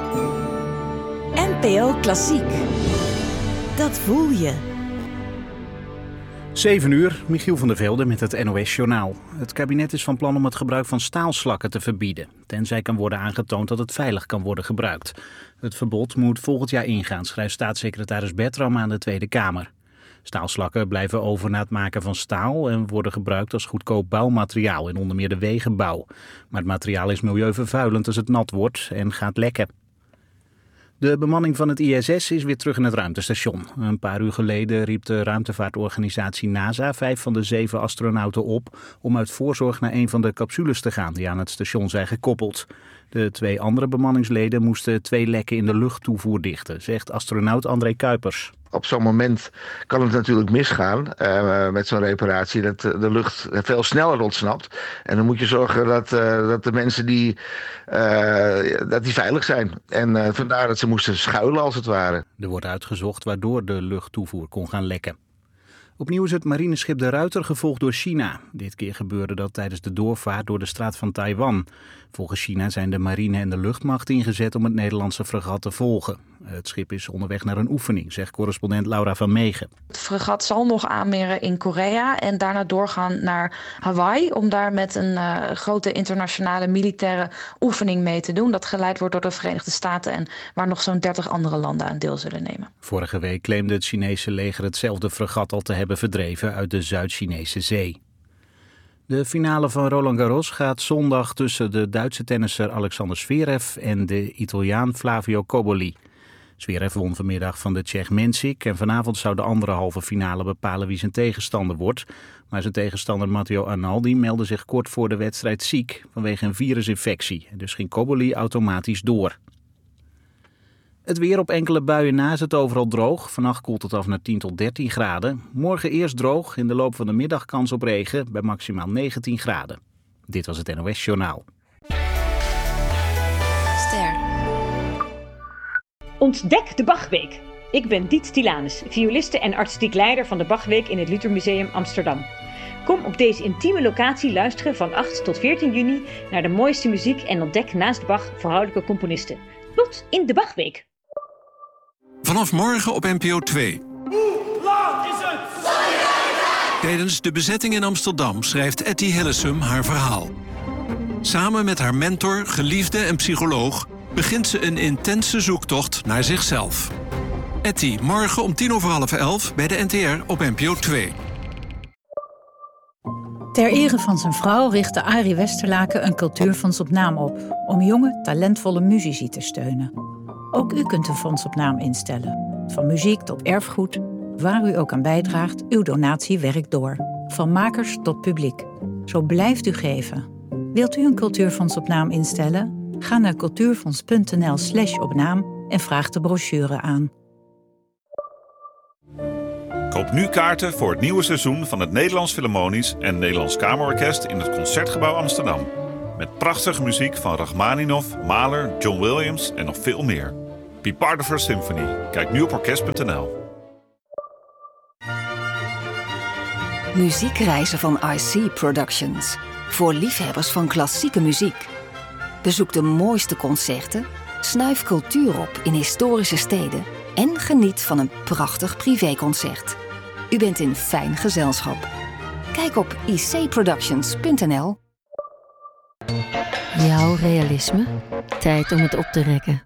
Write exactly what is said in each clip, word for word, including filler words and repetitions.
N P O Klassiek. Dat voel je. zeven uur, Michiel van der Velde met het N O S-journaal. Het kabinet is van plan om het gebruik van staalslakken te verbieden, tenzij kan worden aangetoond dat het veilig kan worden gebruikt. Het verbod moet volgend jaar ingaan, schrijft staatssecretaris Bertram aan de Tweede Kamer. Staalslakken blijven over na het maken van staal en worden gebruikt als goedkoop bouwmateriaal in onder meer de wegenbouw. Maar het materiaal is milieuvervuilend als het nat wordt en gaat lekken. De bemanning van het I S S is weer terug in het ruimtestation. Een paar uur geleden riep de ruimtevaartorganisatie NASA vijf van de zeven astronauten op om uit voorzorg naar een van de capsules te gaan die aan het station zijn gekoppeld. De twee andere bemanningsleden moesten twee lekken in de luchttoevoer dichten, zegt astronaut André Kuipers. Op zo'n moment kan het natuurlijk misgaan uh, met zo'n reparatie, dat de lucht veel sneller ontsnapt. En dan moet je zorgen dat, uh, dat de mensen die, uh, dat die veilig zijn. En uh, vandaar dat ze moesten schuilen als het ware. Er wordt uitgezocht waardoor de luchttoevoer kon gaan lekken. Opnieuw is het marineschip De Ruiter gevolgd door China. Dit keer gebeurde dat tijdens de doorvaart door de straat van Taiwan. Volgens China zijn de marine en de luchtmacht ingezet om het Nederlandse fregat te volgen. Het schip is onderweg naar een oefening, zegt correspondent Laura van Meegen. Het fregat zal nog aanmeren in Korea en daarna doorgaan naar Hawaii om daar met een uh, grote internationale militaire oefening mee te doen. Dat geleid wordt door de Verenigde Staten en waar nog zo'n dertig andere landen aan deel zullen nemen. Vorige week claimde het Chinese leger hetzelfde fregat al te hebben verdreven uit de Zuid-Chinese Zee. De finale van Roland Garros gaat zondag tussen de Duitse tennisser Alexander Zverev en de Italiaan Flavio Cobolli. Zverev won vanmiddag van de Tsjech Mensik en vanavond zou de andere halve finale bepalen wie zijn tegenstander wordt. Maar zijn tegenstander Matteo Arnaldi meldde zich kort voor de wedstrijd ziek vanwege een virusinfectie. Dus ging Cobolli automatisch door. Het weer op enkele buien na is het overal droog. Vannacht koelt het af naar tien tot dertien graden. Morgen eerst droog, in de loop van de middag kans op regen bij maximaal negentien graden. Dit was het N O S-journaal. Ster. Ontdek de Bachweek. Ik ben Diet Tilanus, violiste en artistiek leider van de Bachweek in het Luther Museum Amsterdam. Kom op deze intieme locatie luisteren van acht tot veertien juni naar de mooiste muziek en ontdek naast Bach vrouwelijke componisten. Tot in de Bachweek. Vanaf morgen op N P O twee. Hoe laat is het? Tijdens de bezetting in Amsterdam schrijft Etty Hillesum haar verhaal. Samen met haar mentor, geliefde en psycholoog begint ze een intense zoektocht naar zichzelf. Etty, morgen om tien over half elf bij de N T R op N P O twee. Ter ere van zijn vrouw richtte Arie Westerlaken een cultuurfonds op naam op om jonge, talentvolle muzici te steunen. Ook u kunt een fonds op naam instellen. Van muziek tot erfgoed, waar u ook aan bijdraagt, uw donatie werkt door. Van makers tot publiek. Zo blijft u geven. Wilt u een cultuurfonds op naam instellen? Ga naar cultuurfonds.nl slash op naam en vraag de brochure aan. Koop nu kaarten voor het nieuwe seizoen van het Nederlands Philharmonisch en Nederlands Kamerorkest in het Concertgebouw Amsterdam. Met prachtige muziek van Rachmaninoff, Mahler, John Williams en nog veel meer. Be part of our symphony. Kijk nu op orkest punt n l. Muziekreizen van I C Productions. Voor liefhebbers van klassieke muziek. Bezoek de mooiste concerten, snuif cultuur op in historische steden en geniet van een prachtig privéconcert. U bent in fijn gezelschap. Kijk op i c productions punt n l. Jouw realisme? Tijd om het op te rekken.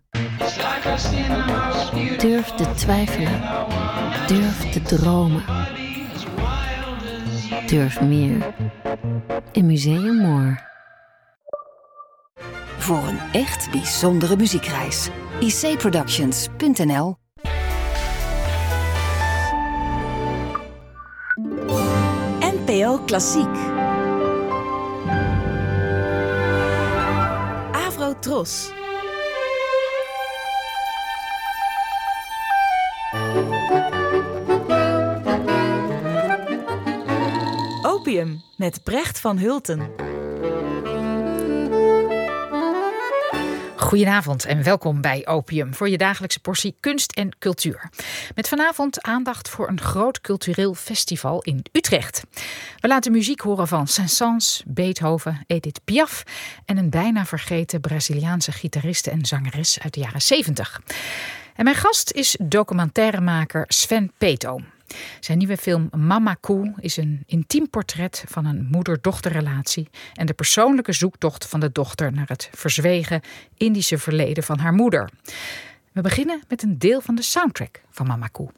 Durf te twijfelen. Durf te dromen. Durf meer. In Museum Moor. Voor een echt bijzondere muziekreis. i c productions punt n l. N P O Klassiek. Avro Tros. Opium met Brecht van Hulten. Goedenavond en welkom bij Opium voor je dagelijkse portie kunst en cultuur. Met vanavond aandacht voor een groot cultureel festival in Utrecht. We laten muziek horen van Saint-Saëns, Beethoven, Edith Piaf en een bijna vergeten Braziliaanse gitariste en zangeres uit de jaren zeventig. En mijn gast is documentairemaker Sven Peto. Zijn nieuwe film Mama Koe is een intiem portret van een moeder-dochterrelatie en de persoonlijke zoektocht van de dochter naar het verzwegen Indische verleden van haar moeder. We beginnen met een deel van de soundtrack van Mama Koe.